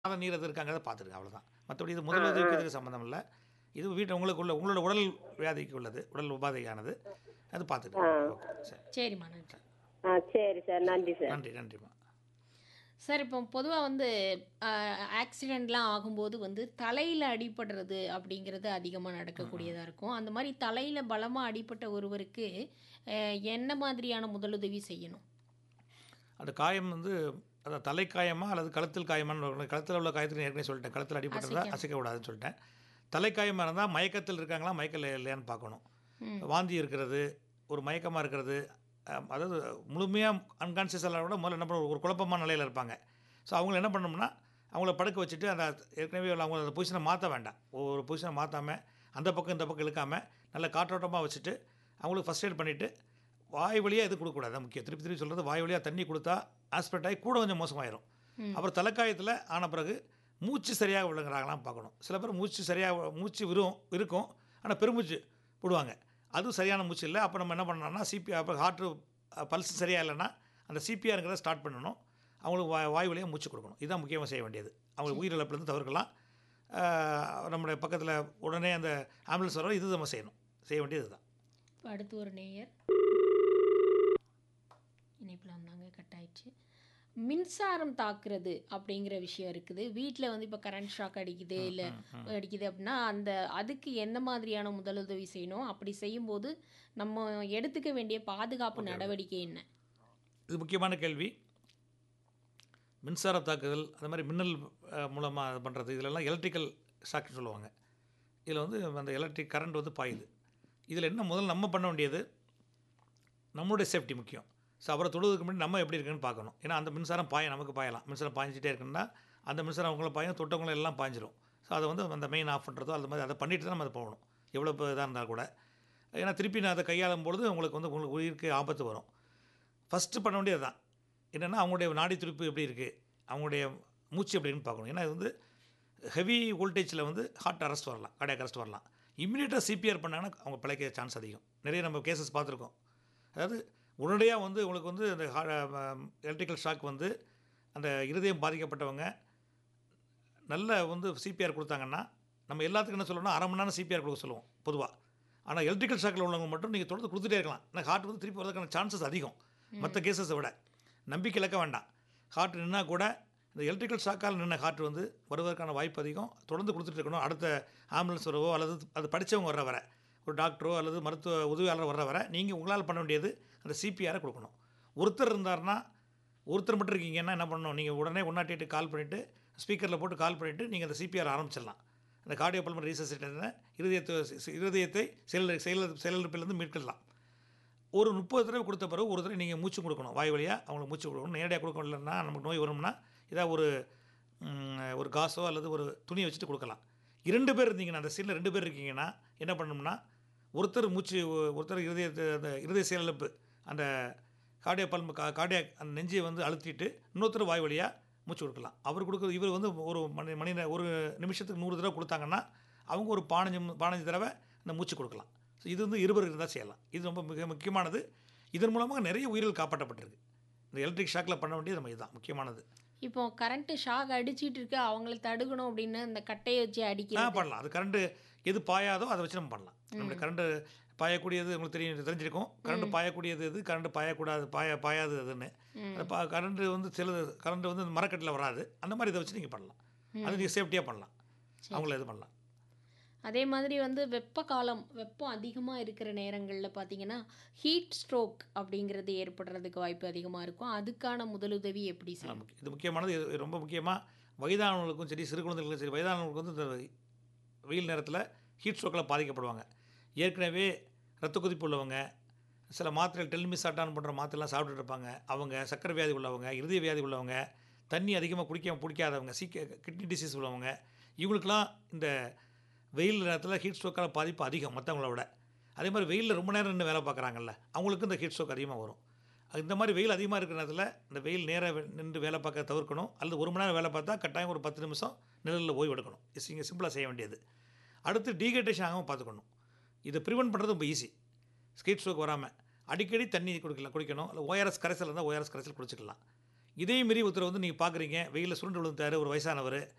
நீர் எது இருக்காங்கிறத பார்த்துருங்க அவ்வளோதான். மற்றபடி இது முதலுதவிக்கு இதுக்கு சம்மந்தம் இல்லை. இது வீட்டு உங்களோட உடல் வியாதிக்கு உள்ளது, உடல் உபாதையானது. அது ஆ. பார்த்துக்கலாம். ஓகே சரி. சரிம்மா, நன்றி. சரி சார். நன்றி சார். நன்றிம்மா. சார் இப்போ பொதுவாக வந்து ஆக்சிடெண்ட்லாம் ஆகும்போது வந்து தலையில் அடிபடுறது அப்படிங்கிறது அதிகமாக நடக்கக்கூடியதாக இருக்கும். அந்த மாதிரி தலையில் பலமாக அடிபட்ட ஒருவருக்கு என்ன மாதிரியான முதலுதவி செய்யணும்? அந்த காயம் வந்து அதாவது தலைக்காயமா அல்லது கழுத்தில் காயமான்னு கழுத்தில் உள்ள காயத்துக்கு ஏற்கனவே சொல்லிட்டேன். கழுத்தில் அடிபட்டிருந்தா அசைக்க கூடாதுன்னு சொல்லிட்டேன். தலைக்காயமாக இருந்தால் மயக்கத்தில் இருக்காங்களா மயக்கம் இல்லையான்னு பார்க்கணும். வாந்தி இருக்கிறது, ஒரு மயக்கமாக இருக்கிறது, அதாவது முழுமையாக அன்கான்சியஸ் எல்லாம் விட முதல்ல என்ன பண்ண ஒரு குழப்பமான நிலையில் இருப்பாங்க. ஸோ அவங்கள என்ன பண்ணணும்னா அவங்கள படுக்க வச்சுட்டு அந்த ஏற்கனவே அவங்க அந்த பொசிஷனை மாற்ற வேண்டாம். ஒரு பொசிஷனை மாற்றாமல் அந்த பக்கம் இந்த பக்கம் இழுக்காமல் நல்ல காற்றோட்டமாக வச்சுட்டு அவங்களுக்கு ஃபஸ்ட் எய்ட் பண்ணிவிட்டு வாய் வழியாக எது கொடுக்கக்கூடாது. தான் முக்கியம். திருப்பி திருப்பி சொல்கிறது, வாய் வழியாக தண்ணி கொடுத்தா ஆஸ்பெக்ட் ஆகி கூட கொஞ்சம் மோசமாயிரும். அப்புறம் தலைக்காயத்தில் ஆன பிறகு மூச்சு சரியாக விழுங்குறாங்களாம் பார்க்கணும். சில பேர் மூச்சு சரியாக மூச்சு இருக்கும், ஆனால் பெருமூச்சு விடுவாங்க. அதுவும் சரியான மூச்சு இல்லை. அப்போ நம்ம என்ன பண்ணோம்னா சிபிஆர், அப்போ ஹார்ட்டு பல்ஸ் சரியாக இல்லைன்னா அந்த சிபிஆருங்கிறத ஸ்டார்ட் பண்ணணும். அவங்களுக்கு வாய் வழியாக மூச்சு கொடுக்கணும். இதுதான் முக்கியமாக செய்ய வேண்டியது. அவங்களுக்கு உயிரிழப்புலேருந்து தவிர்க்கலாம். நம்முடைய பக்கத்தில் உடனே அந்த ஆம்புலன்ஸ் வர இது நம்ம செய்ய வேண்டியது தான். அடுத்து ஒரு நேயர் இணைப்பில் வந்தாங்க, கட் ஆயிடுச்சு. மின்சாரம் தாக்குறது அப்படிங்கிற விஷயம் இருக்குது. வீட்டில் வந்து இப்போ கரண்ட் ஷாக் அடிக்குது இல்லை அடிக்குது அப்படின்னா அதுக்கு எந்த மாதிரியான முதலுதவி செய்யணும்? அப்படி செய்யும்போது நம்ம எடுத்துக்க வேண்டிய பாதுகாப்பு நடவடிக்கை என்ன? இது முக்கியமான கேள்வி. மின்சார தாக்குதல் அந்த மாதிரி மின்னல் மூலமாக இது பண்ணுறது, இதிலெல்லாம் எலக்ட்ரிக்கல் ஷாக்னு சொல்லுவாங்க. இதில் வந்து அந்த எலக்ட்ரிக் கரண்ட் வந்து பாயுது. இதில் என்ன முதல்ல நம்ம பண்ண வேண்டியது, நம்மளுடைய சேஃப்டி முக்கியம். ஸோ அவரை தொடுவதுக்கு முன்னாடி நம்ம எப்படி இருக்குன்னு பார்க்கணும். ஏன்னா அந்த மின்சாரம் நமக்கு பாயலாம். மின்சாரம் பாய்ஞ்சிட்டே இருக்குன்னா அந்த மின்சாரம் அவங்கள பாயும், தொட்டவங்களும் எல்லாம் பாய்ஞ்சிரும். ஸோ அதை வந்து அந்த மெயின் ஆஃப் பண்ணுறதோ அது மாதிரி அதை பண்ணிட்டு தான் நம்ம அதை போகணும், எவ்வளோ இதாக இருந்தால் கூட. ஏன்னா திருப்பி நான் அதை கையாளும் பொழுது உங்களுக்கு உயிருக்கு ஆபத்து வரும். ஃபஸ்ட்டு பண்ண வேண்டியது தான் என்னென்னா அவங்களுடைய நாடி துடிப்பு எப்படி இருக்குது, அவங்களுடைய மூச்சு எப்படின்னு பார்க்கணும். ஏன்னா இது வந்து ஹெவி வோல்டேஜில் வந்து ஹார்ட் அரெஸ்ட் வரலாம், கார்டியாக் அரெஸ்ட் வரலாம். இம்மிடியேட்டாக சிபிஆர் பண்ணாங்கன்னா அவங்க பிழைக்க சான்ஸ் அதிகம். நிறைய நம்ம கேசஸ் பார்த்துருக்கோம். அதாவது உடனடியாக வந்து உங்களுக்கு வந்து அந்த எலக்ட்ரிக்கல் ஷாக் வந்து அந்த இருதயம் பாதிக்கப்பட்டவங்க நல்ல வந்து சிபிஆர் கொடுத்தாங்கன்னா, நம்ம எல்லாத்துக்கும் என்ன சொல்லணும்னா அரை மணி நேரம் சிபிஆர் கொடுக்க சொல்லுவோம் பொதுவாக. ஆனால் எலக்ட்ரிக்கல் ஷாக்கில் உள்ளவங்க மட்டும் நீங்கள் தொடர்ந்து கொடுத்துட்டே இருக்கலாம். ஏன்னா ஹார்ட் வந்து திருப்பி வரதுக்கான சான்சஸ் அதிகம் மற்ற கேசஸை விட. நம்பிக்கை இழக்க வேண்டாம். ஹார்ட் நின்னால் கூட இந்த எலக்ட்ரிக்கல் ஷாக்கால் நின்ன ஹார்ட் வந்து வருவதற்கான வாய்ப்பு அதிகம். தொடர்ந்து கொடுத்துட்டு இருக்கணும். அடுத்த ஆம்புலன்ஸ் வரவோ அல்லது அது படித்தவங்க வர வர ஒரு டாக்டரோ அல்லது மருத்துவ உதவியாளர் வர வர நீங்கள் உங்களால் பண்ண வேண்டியது அந்த சிபிஆரை கொடுக்கணும். ஒருத்தர் இருந்தார்னா, ஒருத்தர் மட்டும் இருக்கீங்கன்னா என்ன பண்ணணும், நீங்கள் உடனே 108 கால் பண்ணிவிட்டு ஸ்பீக்கரில் போட்டு கால் பண்ணிவிட்டு நீங்கள் அந்த சிபிஆர் ஆரம்பிச்சிடலாம். அந்த கார்டியோ பல்மனரி ரீசசிட்டேஷனை இருதயத்தை செயலிழப்பிலிருந்து மீட்கலாம். ஒரு 30 தடவை கொடுத்த பிறகு ஒரு தடவை நீங்கள் மூச்சு கொடுக்கணும். வாய் வழியாக அவங்களுக்கு மூச்சு கொடுக்கணும். நேரடியாக கொடுக்க இல்லைன்னா நமக்கு நோய் வரும்னா ஏதாவது ஒரு காசோ அல்லது ஒரு துணியை வச்சுட்டு கொடுக்கலாம். 2 பேர் இருந்தீங்கன்னா, அந்த சீனில் 2 பேர் இருக்கீங்கன்னா என்ன பண்ணணும்னா, ஒருத்தர் அந்த இருதய செயலிழப்பு அந்த கார்டியாக் அந்த நெஞ்சியை வந்து அழுத்திட்டு இன்னொருத்தர் வாய் வழியாக மூச்சு கொடுக்கலாம். இவர் வந்து ஒரு நிமிஷத்துக்கு 100 தடவை கொடுத்தாங்கன்னா அவங்க ஒரு 15 தடவை அந்த மூச்சு கொடுக்கலாம். ஸோ இது வந்து 20 இருந்தால் செய்யலாம். இது ரொம்ப மிக முக்கியமானது. இதன் மூலமாக நிறைய உயிர்கள் காப்பாற்றப்பட்டிருக்கு. இந்த எலக்ட்ரிக் ஷாக்கில் பண்ண வேண்டியது நம்ம இதுதான் முக்கியமானது. இப்போ கரண்ட்டு ஷாக் அடிச்சிட்டு இருக்கு, அவங்கள தடுக்கணும் அப்படின்னு இந்த கட்டையை வச்சு அடிக்கலாம். பண்ணலாம். அது கரண்ட்டு எது பாயாதோ அதை வச்சு நம்ம பண்ணலாம். நம்மளுடைய கரண்ட்டு பாயக்கூடியது உங்களுக்கு தெரிஞ்சிருக்கும். கரண்ட் பாயக்கூடியது எது, கரண்ட் பாயக்கூடாது, பாயாது அதுன்னு. கரண்ட்டு வந்து கரண்ட் வந்து மரக்கட்டில் வராது. அந்த மாதிரி இதை வச்சு நீங்கள் பண்ணலாம். அது நீங்கள் சேஃப்டியாக பண்ணலாம். அவங்கள இது பண்ணலாம். அதே மாதிரி வந்து வெப்பம் அதிகமாக இருக்கிற நேரங்களில் பார்த்தீங்கன்னா ஹீட் ஸ்ட்ரோக் அப்படிங்கிறது ஏற்படுறதுக்கு வாய்ப்பு அதிகமாக இருக்கும். அதுக்கான முதலுதவி எப்படி செய்யணும்? இது முக்கியமானது. ரொம்ப முக்கியமாக வயதானவங்களுக்கும் சரி, சிறு குழந்தைகளுக்கும் சரி, வயதானவங்களுக்கு வந்து இந்த வெயில் நேரத்தில் ஹீட் ஸ்ட்ரோக்கில் பாதிக்கப்படுவாங்க. ஏற்கனவே ரத்த கொதிப்பு உள்ளவங்க, சில மாத்திரைகள் டெல்மிசாட்டான் போன்ற மாத்திரைலாம் சாப்பிட்டுட்டு இருப்பாங்க. அவங்க சக்கரை வியாதி உள்ளவங்க, இருதய வியாதி உள்ளவங்க, தண்ணி அதிகமாக பிடிக்காதவங்க, கிட்னி டிசீஸ் உள்ளவங்க, இவங்களுக்கெல்லாம் இந்த வெயில் நேரத்தில் ஹீட் ஸ்ட்ரோக்கால் பாதிப்பு அதிகம் மற்றவங்கள விட. அதே மாதிரி வெயிலில் ரொம்ப நேரம் நின்று வேலை பார்க்குறாங்கல்ல, அவங்களுக்கும் இந்த ஹீட் ஸ்ட்ரோக் அதிகமாக வரும். இந்த மாதிரி வெயில் அதிகமாக இருக்கிற நேரத்தில் இந்த வெயில் நேராக நின்று வேலை பார்க்க தவிர்க்கணும். அல்லது 1 மணி நேரம் வேலை பார்த்தா கட்டாயம் ஒரு 10 நிமிஷம் நிழலில் ஓய்வு எடுக்கணும். இங்கே சிம்பிளாக செய்ய வேண்டியது. அடுத்து டீஹைட்ரேஷன் ஆகாமல் பார்த்துக்கணும். இதை ப்ரிவென்ட் பண்ணுறது ரொம்ப ஈஸி. ஹீட் ஸ்ட்ரோக் வராமல் அடிக்கடி தண்ணி குடிக்கணும். இல்லை ஓஆர்எஸ் கரைசல் இருந்தால் ஓஆர்எஸ் கரைசல் குடிச்சிக்கலாம். இதே மாரி ஒருத்தர் வந்து நீங்கள் பார்க்குறீங்க, வெயிலில் சுருண்டு விழுந்தார் ஒரு வயசானவர்,